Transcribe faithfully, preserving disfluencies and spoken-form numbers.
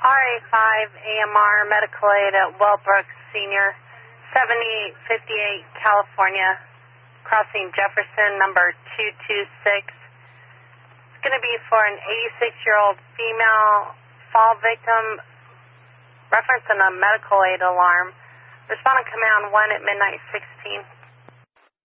R A five A M R Medical Aid at Wellbrook Senior, seventy-eight fifty-eight California, crossing Jefferson, number two two six. It's going to be for an eighty-six-year-old female fall victim, reference in a medical aid alarm. Responding command one at midnight sixteen.